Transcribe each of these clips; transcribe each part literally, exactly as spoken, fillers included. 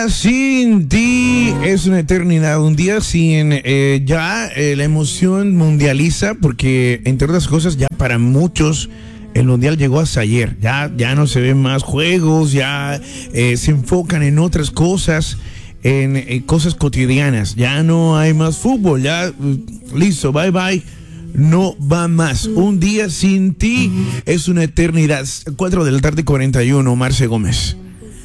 día sin ti es una eternidad, un día sin eh, ya eh, la emoción mundializa, porque entre otras cosas ya para muchos el mundial llegó hasta ayer, ya, ya no se ven más juegos, ya eh, se enfocan en otras cosas, en, en cosas cotidianas, ya no hay más fútbol, ya listo, bye bye. No va más. Un día sin ti es una eternidad. cuatro de la tarde, cuarenta y uno. Marce Gómez.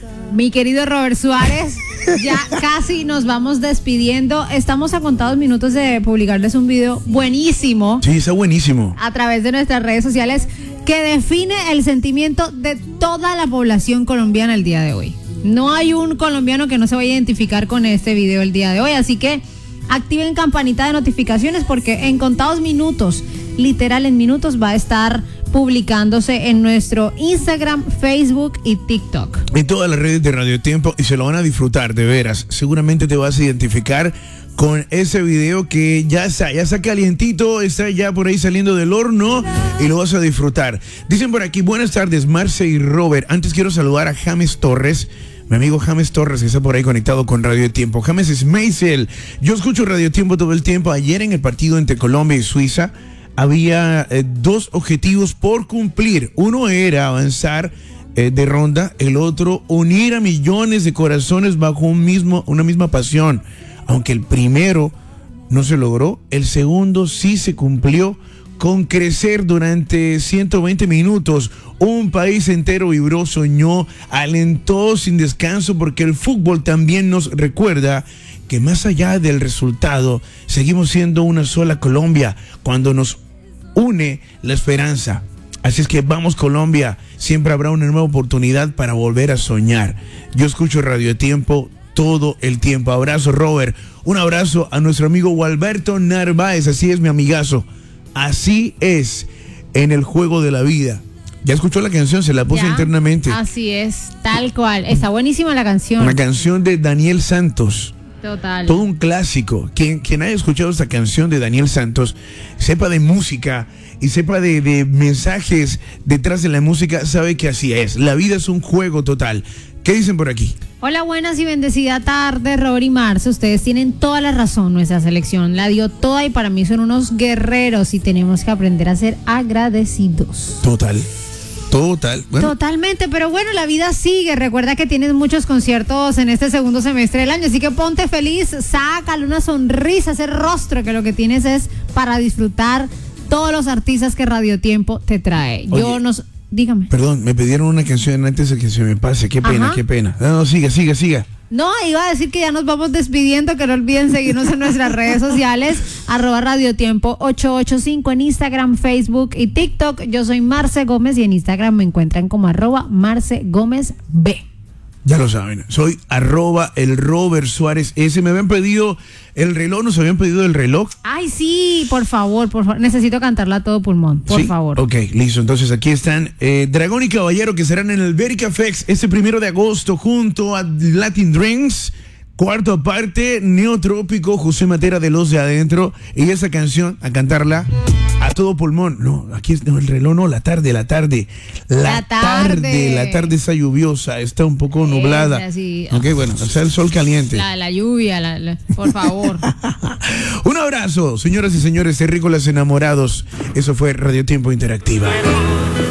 Mi querido Robert Suárez, ya casi nos vamos despidiendo. Estamos a contados minutos de publicarles un video buenísimo. Sí, está buenísimo. A través de nuestras redes sociales que define el sentimiento de toda la población colombiana el día de hoy. No hay un colombiano que no se vaya a identificar con este video el día de hoy. Así que activen campanita de notificaciones porque en contados minutos, literal en minutos, va a estar publicándose en nuestro Instagram, Facebook y TikTok. En todas las redes de Radio Tiempo, y se lo van a disfrutar, de veras. Seguramente te vas a identificar con ese video que ya está, ya está calientito, está ya por ahí saliendo del horno y lo vas a disfrutar. Dicen por aquí, buenas tardes, Marce y Robert. Antes quiero saludar a James Torres, mi amigo James Torres, que está por ahí conectado con Radio Tiempo. James Smeisel, yo escucho Radio Tiempo todo el tiempo. Ayer en el partido entre Colombia y Suiza había eh, dos objetivos por cumplir. Uno era avanzar eh, de ronda, el otro unir a millones de corazones bajo un mismo, una misma pasión. Aunque el primero no se logró, el segundo sí se cumplió con crecer durante ciento veinte minutos. Un país entero vibró, soñó, alentó sin descanso, porque el fútbol también nos recuerda que más allá del resultado, seguimos siendo una sola Colombia cuando nos une la esperanza. Así es que vamos Colombia, siempre habrá una nueva oportunidad para volver a soñar. Yo escucho Radio Tiempo todo el tiempo. Abrazo, Robert. Un abrazo a nuestro amigo Gualberto Narváez. Así es, mi amigazo. Así es en el juego de la vida. Ya escuchó la canción, se la puse ya, internamente. Así es, tal cual. Está buenísima la canción. Una canción de Daniel Santos. Total. Todo un clásico. Quien, quien haya escuchado esta canción de Daniel Santos, sepa de música y sepa de, de mensajes detrás de la música, sabe que así es. La vida es un juego total. ¿Qué dicen por aquí? Hola, buenas y bendecida tarde, Robert y Marce. Ustedes tienen toda la razón. Nuestra selección la dio toda y para mí son unos guerreros y tenemos que aprender a ser agradecidos. Total. Total. Bueno. Totalmente, pero bueno, la vida sigue. Recuerda que tienes muchos conciertos en este segundo semestre del año, así que ponte feliz, sácale una sonrisa a ese rostro, que lo que tienes es para disfrutar todos los artistas que Radio Tiempo te trae. Oye, Yo nos... Dígame. Perdón, me pidieron una canción antes de que se me pase. Qué pena, Ajá. qué pena. No, no, siga, siga, siga. No, iba a decir que ya nos vamos despidiendo, que no olviden seguirnos en nuestras redes sociales, arroba Radio Tiempo ocho ocho cinco en Instagram, Facebook y TikTok. Yo soy Marce Gómez y en Instagram me encuentran como arroba Marce Gómez B. Ya lo saben, soy arroba el Robert Suárez S. Me habían pedido el reloj, nos habían pedido el reloj. Ay, sí, por favor, por favor. Necesito cantarla a todo pulmón, por ¿Sí? favor. Ok, listo. Entonces aquí están eh, Dragón y Caballero, que serán en el Verica Fest este primero de agosto junto a Latin Drinks. Cuarto parte, Neotrópico, José Matera de Los de Adentro. Y esa canción, a cantarla a todo pulmón. No, aquí es, no, el reloj no, la tarde, la tarde. La, La tarde. tarde. La tarde está lluviosa, está un poco nublada. Es así. Ok, bueno, está el sol caliente. La, la lluvia, la, la, por favor. Un abrazo, señoras y señores terrícolas enamorados. Eso fue Radio Tiempo Interactiva.